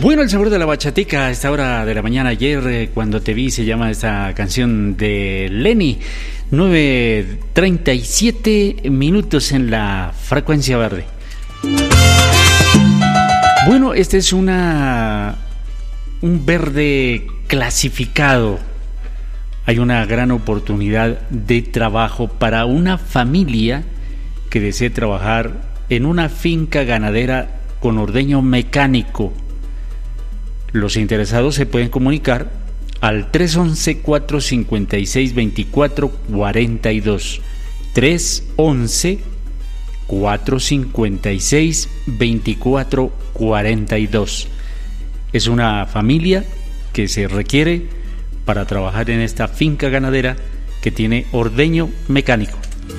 Bueno, el sabor de la bachatica a esta hora de la mañana. Ayer, cuando te vi, se llama esta canción de Lenny. 9:37 minutos en la frecuencia verde. Bueno, este es un verde clasificado. Hay una gran oportunidad de trabajo para una familia que desee trabajar en una finca ganadera con ordeño mecánico. Los interesados se pueden comunicar al 311-456-2442. 311-456-2442. Es una familia que se requiere para trabajar en esta finca ganadera que tiene ordeño mecánico.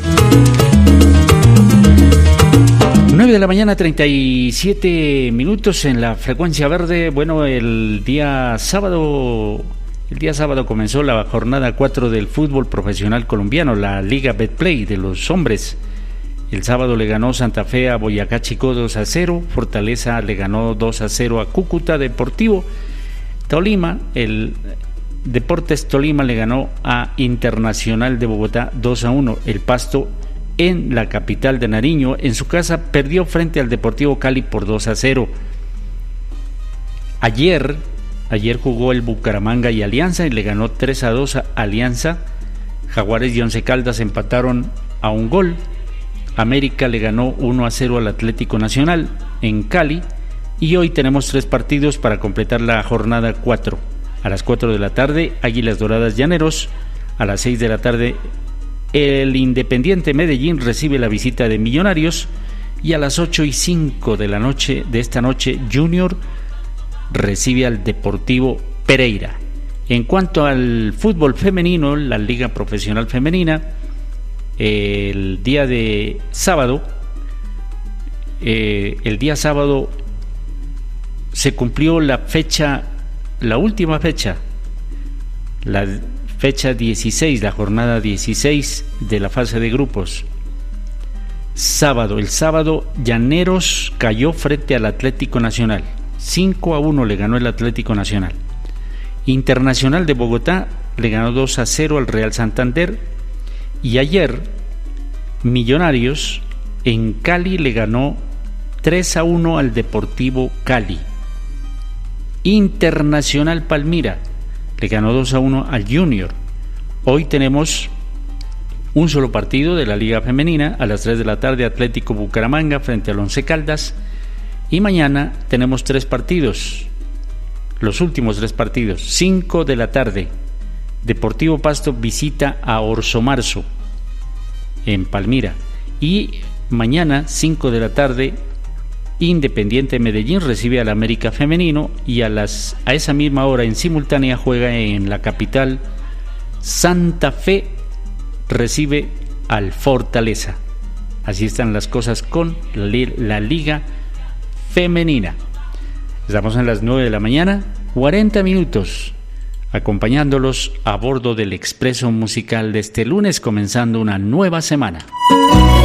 9 de la mañana, 37 minutos en la frecuencia verde. Bueno, el día sábado comenzó la jornada 4 del fútbol profesional colombiano, la Liga Betplay de los hombres. El sábado le ganó Santa Fe a Boyacá Chicó 2-0, Fortaleza le ganó 2-0 a Cúcuta Deportivo. Tolima, el Deportes Tolima le ganó a Internacional de Bogotá 2-1. El Pasto, en la capital de Nariño, en su casa, perdió frente al Deportivo Cali por 2-0. Ayer jugó el Bucaramanga y Alianza y le ganó 3-2 a Alianza. Jaguares y Once Caldas empataron a un gol. América le ganó 1-0 al Atlético Nacional en Cali. Y hoy tenemos 3 partidos para completar la jornada 4. A las 4 de la tarde, Águilas Doradas Llaneros. A las 6 de la tarde, el Independiente Medellín recibe la visita de Millonarios. Y a las 8:05 de la noche de esta noche, Junior recibe al Deportivo Pereira. En cuanto al fútbol femenino, la Liga Profesional Femenina, el día sábado se cumplió la última fecha, la fecha 16, la jornada 16 de la fase de grupos. El sábado, Llaneros cayó frente al Atlético Nacional. 5-1 le ganó el Atlético Nacional. Internacional de Bogotá le ganó 2-0 al Real Santander. Y ayer, Millonarios en Cali le ganó 3-1 al Deportivo Cali. Internacional Palmira le ganó 2-1 al Junior. Hoy tenemos un solo partido de la Liga Femenina. A las 3 de la tarde, Atlético Bucaramanga frente al Once Caldas. Y mañana tenemos 3 partidos, los últimos 3 partidos. 5 de la tarde, Deportivo Pasto visita a Orso Marzo en Palmira. Y mañana, 5 de la tarde, Independiente Medellín recibe al América Femenino. Y a esa misma hora, en simultánea, juega en la capital Santa Fe, recibe al Fortaleza. Así están las cosas con la Liga Femenina. Estamos en las 9 de la mañana, 40 minutos, acompañándolos a bordo del expreso musical de este lunes, comenzando una nueva semana.